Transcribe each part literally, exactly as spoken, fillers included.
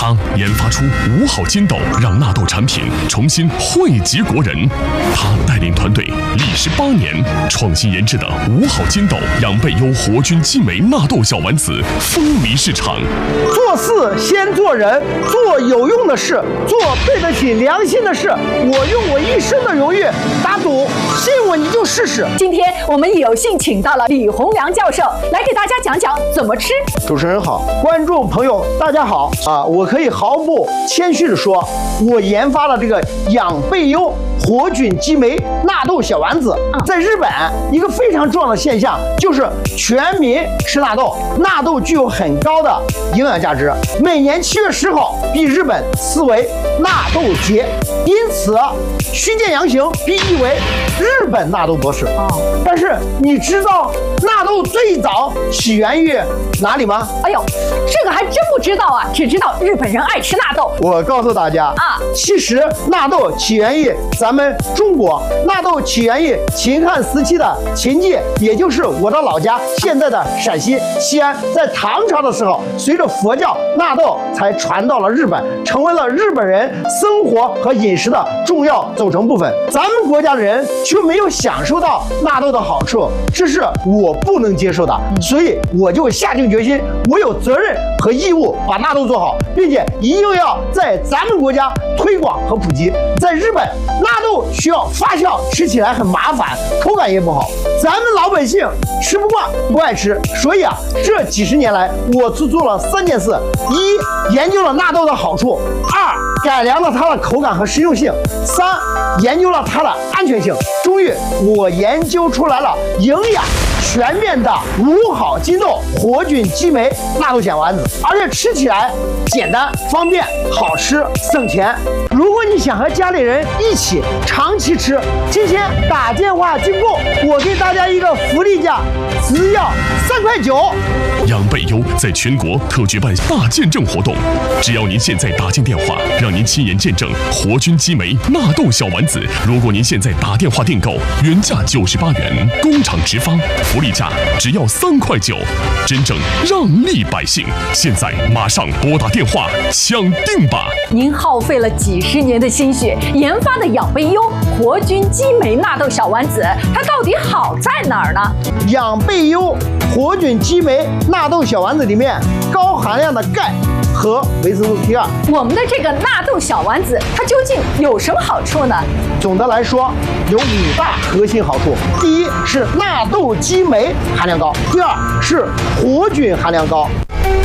他研发出五好金豆，让纳豆产品重新惠及国人。他带领团队历时八年，创新研制的五好金豆养倍优活菌激酶纳豆小丸子风靡市场。 做事先做人，做有用的事，做对得起良心的事。我用我一生的荣誉打赌，信我你就试试。 今天我们有幸请到了李洪良教授来给大家讲讲怎么吃。 主持人好，观众朋友大家好啊！我可以毫不谦虚地说，我研发了这个养倍优活菌激酶纳豆小丸子。在日本，一个非常重要的现象就是全民吃纳豆，纳豆具有很高的营养价值。每年七月十号被日本视为纳豆节，因此虚剑阳行被译为日本纳豆博士。但是你知道纳豆最早起源于哪里吗？ 哎呦，这个还真不知道啊，只知道日本人爱吃纳豆。 我告诉大家啊，其实纳豆起源于咱们中国，纳豆起源于秦汉时期的秦地，也就是我的老家，现在的陕西西安。在唐朝的时候，随着佛教，纳豆才传到了日本，成为了日本人生活和饮食的重要组成部分。咱们国家的人却没有享受到纳豆的好处，这是我不能接受的，所以我就下定决心，我有责任和义务把纳豆做好，并且一定要在咱们国家推广和普及。在日本，纳豆需要发酵，吃起来很麻烦，口感也不好，咱们老百姓吃不惯，不爱吃，所以啊，这几十年来，我只做了三件事：一、研究了纳豆的好处；二、改良了它的口感和实用性；三、研究了它的安全性。终于，我研究出来了营养全面的五好金豆活菌激酶纳豆小丸子，而且吃起来简单、方便、好吃、省钱。如果你想和家里人一起长期吃，今天打电话进购，我给大家一个福利价，只要三块九。 养倍优在全国特举办大见证活动，只要您现在打进电话，让您亲眼见证活菌激酶纳豆小丸子。如果您现在打电话订购，原价九十八元，工厂直发，福利价只要三块九，真正让利百姓。现在马上拨打电话抢订吧！ 您耗费了几十年的心血研发的养倍优活菌激酶纳豆小丸子，它到底好在哪儿呢？ 养倍优活菌激酶纳豆小丸子里面高含量的钙和维生素 K 二。 我们的这个纳豆小丸子，它究竟有什么好处呢？ 总的来说，有五大核心好处。第一是纳豆激酶含量高，第二是活菌含量高。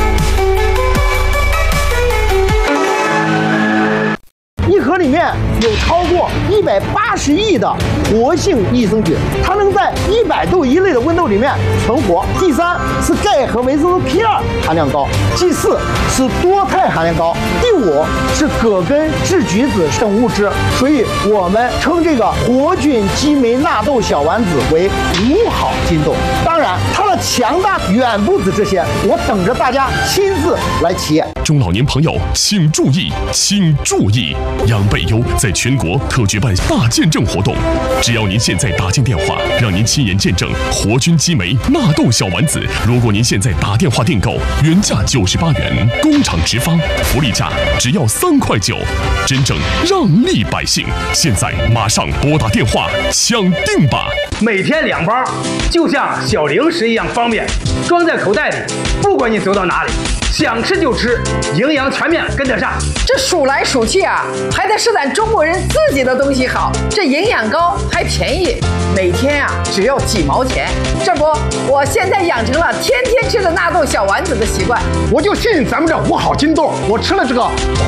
一盒里面有超过一百八十亿的活性益生菌，它能在一百度以内的温度里面存活。第三是钙和维生素 K 二含量高，第四是多肽含量高，第五是葛根致菊酯等物质。所以我们称这个活菌激酶纳豆小丸子为五好金豆。当然，它的强大远不止这些，我等着大家亲自来体验。 中老年朋友请注意，请注意！养倍优在全国特举办大见证活动，只要您现在打进电话，让您亲眼见证活菌激酶纳豆小丸子。如果您现在打电话订购，原价九十八元，工厂直发，福利价只要三块九，真正让利百姓。现在马上拨打电话抢订吧！ 每天两包，就像小零食一样方便，装在口袋里，不管你走到哪里，想吃就吃，营养全面跟得上。 这数来数去啊，还得是咱中国人自己的东西好，这营养高还便宜，每天啊只要几毛钱。这不，我现在养成了天天吃的纳豆小丸子的习惯。 我就信咱们这五好金豆，我吃了这个